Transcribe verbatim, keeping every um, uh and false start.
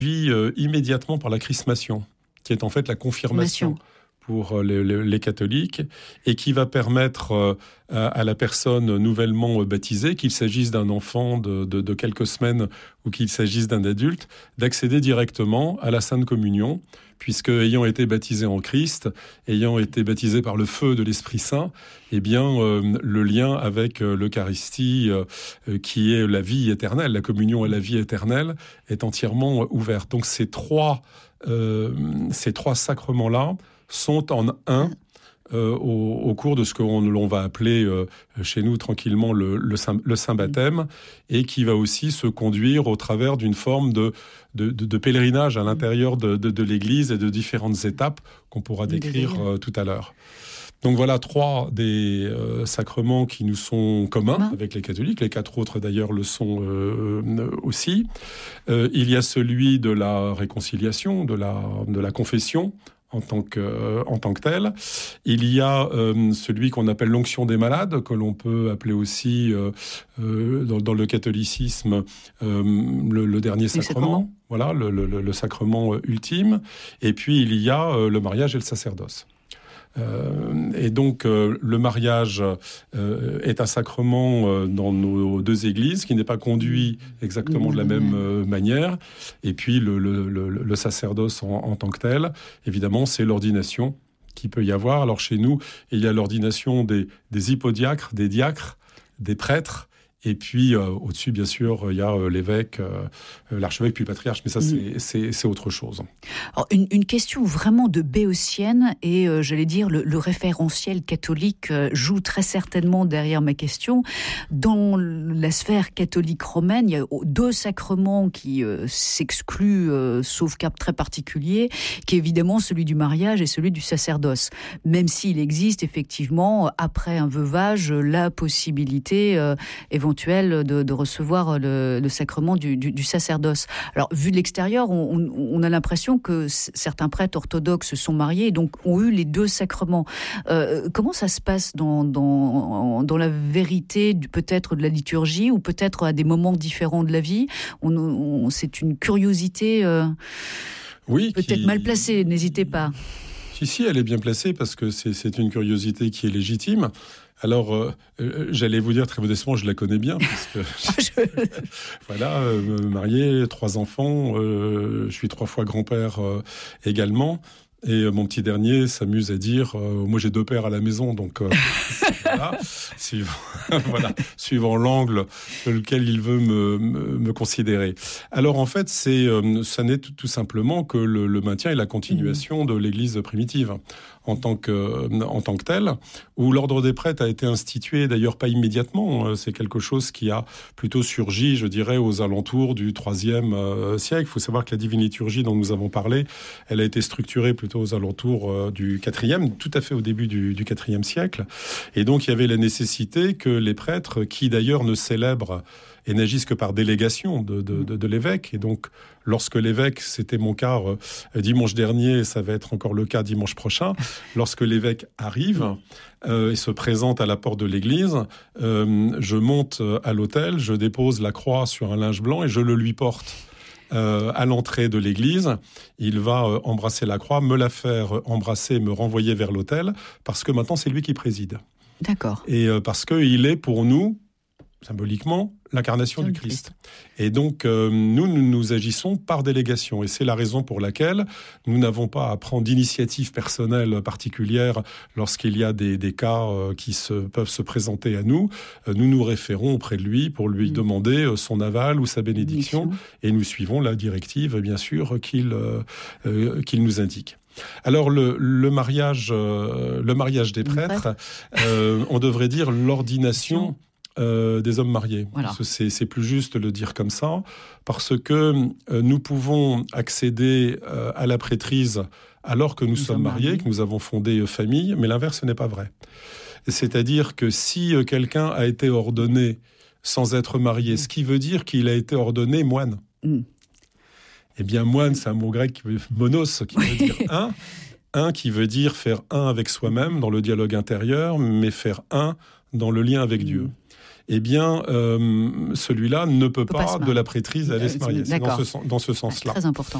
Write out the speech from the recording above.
suivi euh, immédiatement par la chrismation, qui est en fait la confirmation pour les, les, les catholiques, et qui va permettre euh, à, à la personne nouvellement baptisée, qu'il s'agisse d'un enfant de, de, de quelques semaines ou qu'il s'agisse d'un adulte, d'accéder directement à la Sainte Communion, puisque ayant été baptisé en Christ, ayant été baptisé par le feu de l'Esprit Saint, eh bien, euh, le lien avec euh, l'Eucharistie, euh, qui est la vie éternelle, la communion à la vie éternelle, est entièrement ouverte. Donc ces trois, euh, ces trois sacrements-là sont en un euh, au, au cours de ce qu'on l'on va appeler euh, chez nous tranquillement le, le, saint, le saint baptême, et qui va aussi se conduire au travers d'une forme de, de, de, de pèlerinage à l'intérieur de, de, de l'Église et de différentes étapes qu'on pourra décrire euh, tout à l'heure. Donc voilà trois des euh, sacrements qui nous sont communs ah. avec les catholiques. Les quatre autres d'ailleurs le sont euh, euh, aussi. Euh, il y a celui de la réconciliation, de la, de la confession, en tant que, euh, en tant que tel. Il y a euh, celui qu'on appelle l'onction des malades, que l'on peut appeler aussi, euh, euh, dans, dans le catholicisme, euh, le, le dernier sacrement. Voilà, le, le, le sacrement ultime. Et puis, il y a euh, le mariage et le sacerdoce. Euh, et donc euh, le mariage euh, est un sacrement euh, dans nos deux églises qui n'est pas conduit exactement de la même euh, manière. Et puis le, le, le, le sacerdoce en, en tant que tel, évidemment, c'est l'ordination qui peut y avoir. Alors chez nous, il y a l'ordination des, des hypodiacres, des diacres, des prêtres. Et puis, euh, au-dessus, bien sûr, il y a euh, l'évêque, euh, l'archevêque, puis le patriarche. Mais ça, c'est, c'est, c'est autre chose. Alors, une, une question vraiment de béotienne, et euh, j'allais dire, le, le référentiel catholique euh, joue très certainement derrière ma question. Dans la sphère catholique romaine, il y a deux sacrements qui euh, s'excluent, euh, sauf cas très particulier, qui est évidemment celui du mariage et celui du sacerdoce. Même s'il existe effectivement, après un veuvage, la possibilité euh, éventuellement De, de recevoir le, le sacrement du, du, du sacerdoce. Alors, vu de l'extérieur, on, on a l'impression que certains prêtres orthodoxes sont mariés et donc ont eu les deux sacrements. Euh, comment ça se passe dans, dans, dans la vérité, peut-être de la liturgie, ou peut-être à des moments différents de la vie? on, on, C'est une curiosité euh, oui, peut-être qui... mal placée, n'hésitez pas. Si, si, elle est bien placée parce que c'est, c'est une curiosité qui est légitime. Alors, euh, euh, j'allais vous dire très modestement, je la connais bien, parce que je... voilà, euh, marié, trois enfants, euh, je suis trois fois grand-père euh, également. Et euh, mon petit dernier s'amuse à dire euh, moi j'ai deux pères à la maison, donc euh, voilà, suivant, voilà, suivant l'angle lequel il veut me, me, me considérer. Alors en fait, c'est, euh, ça n'est tout, tout simplement que le, le maintien et la continuation mmh. de l'Église primitive en tant que, en tant que telle, où l'ordre des prêtres a été institué, d'ailleurs pas immédiatement, c'est quelque chose qui a plutôt surgi, je dirais, aux alentours du troisième euh, siècle. Il faut savoir que la divine liturgie dont nous avons parlé, elle a été structurée plutôt aux alentours euh, du quatrième, tout à fait au début du, du quatrième siècle. Et donc, il y avait la nécessité que les prêtres, qui d'ailleurs ne célèbrent et n'agissent que par délégation de, de, de, de l'évêque. Et donc, lorsque l'évêque, c'était mon cas euh, dimanche dernier, ça va être encore le cas dimanche prochain, lorsque l'évêque arrive euh, et se présente à la porte de l'église, euh, je monte à l'autel, je dépose la croix sur un linge blanc et je le lui porte. Euh, à l'entrée de l'église, il va euh, embrasser la croix, me la faire embrasser, me renvoyer vers l'autel, parce que maintenant, c'est lui qui préside. D'accord. Et euh, parce qu'il est pour nous, symboliquement, l'incarnation du Christ. Et donc, euh, nous, nous, nous agissons par délégation. Et c'est la raison pour laquelle nous n'avons pas à prendre d'initiative personnelle particulière lorsqu'il y a des, des cas euh, qui se, peuvent se présenter à nous. Euh, nous nous référons auprès de lui pour lui mmh. demander euh, son aval ou sa bénédiction. Mission. Et nous suivons la directive, bien sûr, qu'il, euh, euh, qu'il nous indique. Alors, le, le, mariage, euh, le mariage des prêtres, euh, on devrait dire l'ordination Euh, des hommes mariés. Voilà. C'est, c'est plus juste de le dire comme ça, parce que euh, nous pouvons accéder euh, à la prêtrise alors que nous, nous sommes mariés, mariés, que nous avons fondé euh, famille, mais l'inverse, ce n'est pas vrai. C'est-à-dire que si euh, quelqu'un a été ordonné sans être marié, mmh. ce qui veut dire qu'il a été ordonné moine. Mmh. Eh bien, moine, c'est un mot grec qui veut, monos, qui veut dire un. Un qui veut dire faire un avec soi-même dans le dialogue intérieur, mais faire un dans le lien avec mmh. Dieu. eh bien, euh, celui-là ne peut, peut pas, pas de la prêtrise aller euh, se marier. C'est dans ce, dans ce sens-là. Très important.